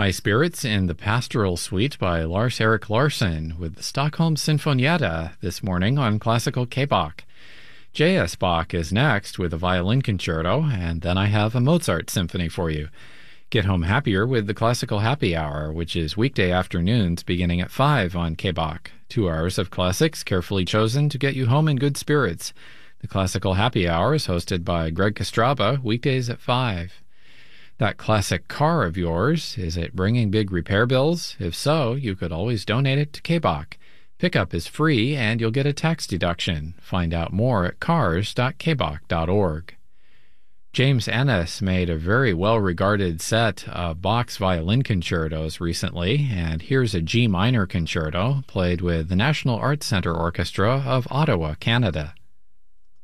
High Spirits in the Pastoral Suite by Lars-Erik Larsson with the Stockholm Sinfonietta this morning on Classical K-Bach. J.S. Bach is next with a violin concerto, and then I have a Mozart symphony for you. Get home happier with the Classical Happy Hour, which is weekday afternoons beginning at 5 on K-Bach. 2 hours of classics carefully chosen to get you home in good spirits. The Classical Happy Hour is hosted by Greg Kostraba, weekdays at 5. That classic car of yours, is it bringing big repair bills? If so, you could always donate it to K-Bach. Pickup is free and you'll get a tax deduction. Find out more at cars.kbach.org. James Ennis made a very well-regarded set of Bach's violin concertos recently, and here's a G minor concerto played with the National Arts Centre Orchestra of Ottawa, Canada.